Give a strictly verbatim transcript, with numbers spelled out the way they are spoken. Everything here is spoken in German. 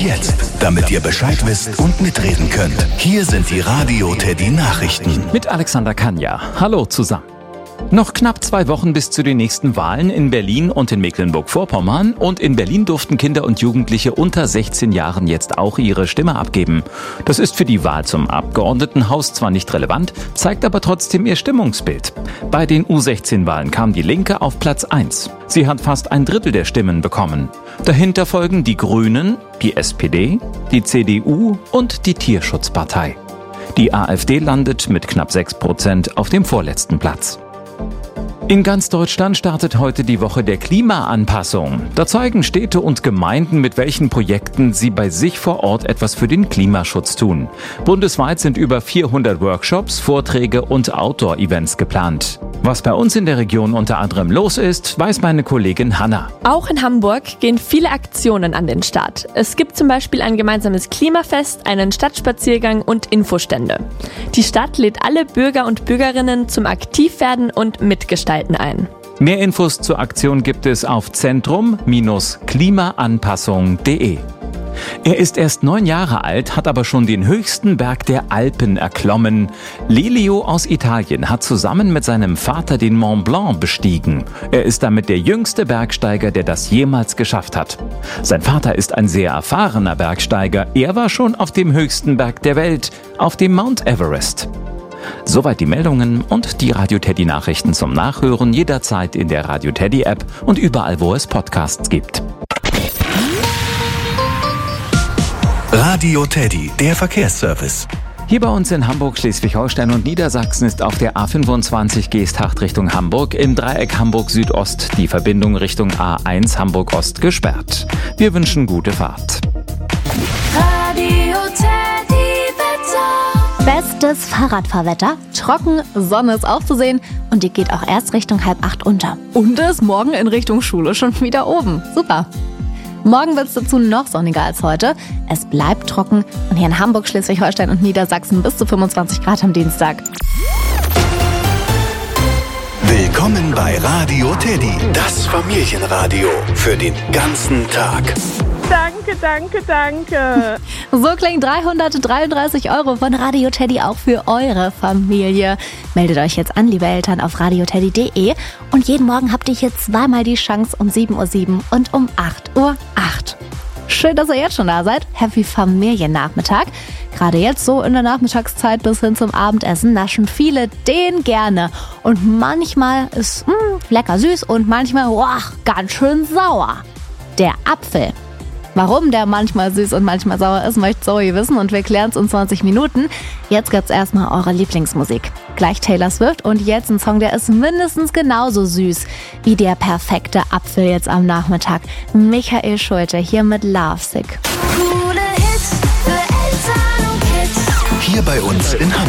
jetzt, damit ihr Bescheid wisst und mitreden könnt. Hier sind die Radio Teddy Nachrichten. Mit Alexander Kanja. Hallo zusammen. Noch knapp zwei Wochen bis zu den nächsten Wahlen in Berlin und in Mecklenburg-Vorpommern. Und in Berlin durften Kinder und Jugendliche unter sechzehn Jahren jetzt auch ihre Stimme abgeben. Das ist für die Wahl zum Abgeordnetenhaus zwar nicht relevant, zeigt aber trotzdem ihr Stimmungsbild. Bei den U sechzehn Wahlen kam die Linke auf Platz eins. Sie hat fast ein Drittel der Stimmen bekommen. Dahinter folgen die Grünen, die S P D, die C D U und die Tierschutzpartei. Die AfD landet mit knapp sechs Prozent auf dem vorletzten Platz. In ganz Deutschland startet heute die Woche der Klimaanpassung. Da zeigen Städte und Gemeinden, mit welchen Projekten sie bei sich vor Ort etwas für den Klimaschutz tun. Bundesweit sind über vierhundert Workshops, Vorträge und Outdoor-Events geplant. Was bei uns in der Region unter anderem los ist, weiß meine Kollegin Hanna. Auch in Hamburg gehen viele Aktionen an den Start. Es gibt zum Beispiel ein gemeinsames Klimafest, einen Stadtspaziergang und Infostände. Die Stadt lädt alle Bürger und Bürgerinnen zum Aktivwerden und Mitgestalten ein. Mehr Infos zur Aktion gibt es auf zentrum Bindestrich klimaanpassung punkt de. Er ist erst neun Jahre alt, hat aber schon den höchsten Berg der Alpen erklommen. Lelio aus Italien hat zusammen mit seinem Vater den Mont Blanc bestiegen. Er ist damit der jüngste Bergsteiger, der das jemals geschafft hat. Sein Vater ist ein sehr erfahrener Bergsteiger. Er war schon auf dem höchsten Berg der Welt, auf dem Mount Everest. Soweit die Meldungen und die Radio Teddy Nachrichten zum Nachhören jederzeit in der Radio Teddy App und überall, wo es Podcasts gibt. Radio Teddy, der Verkehrsservice. Hier bei uns in Hamburg, Schleswig-Holstein und Niedersachsen ist auf der A fünfundzwanzig Geesthacht Richtung Hamburg im Dreieck Hamburg Südost die Verbindung Richtung A eins Hamburg Ost gesperrt. Wir wünschen gute Fahrt. Radio Teddy Wetter. Bestes Fahrradfahrwetter. Trocken, Sonne ist auch zu sehen und die geht auch erst Richtung halb acht unter. Und ist morgen in Richtung Schule schon wieder oben. Super. Morgen wird es dazu noch sonniger als heute. Es bleibt trocken und hier in Hamburg, Schleswig-Holstein und Niedersachsen bis zu fünfundzwanzig Grad am Dienstag. Willkommen bei Radio Teddy, das Familienradio für den ganzen Tag. Danke, danke, danke. So klingen dreihundertdreiunddreißig Euro von Radio Teddy auch für eure Familie. Meldet euch jetzt an, liebe Eltern, auf radio teddy punkt de und jeden Morgen habt ihr hier zweimal die Chance um sieben Uhr sieben und um acht Uhr acht. Schön, dass ihr jetzt schon da seid. Happy Familiennachmittag. Gerade jetzt so in der Nachmittagszeit bis hin zum Abendessen naschen viele den gerne. Und manchmal ist mh, lecker süß und manchmal boah, ganz schön sauer. Der Apfel. Warum der manchmal süß und manchmal sauer ist, möchte Zoe wissen und wir klären es in zwanzig Minuten. Jetzt gibt's erstmal eure Lieblingsmusik. Gleich Taylor Swift und jetzt ein Song, der ist mindestens genauso süß wie der perfekte Apfel jetzt am Nachmittag. Michael Schulte hier mit Lovesick. Coole Hits für Eltern und Kids. Hier bei uns in Hamburg.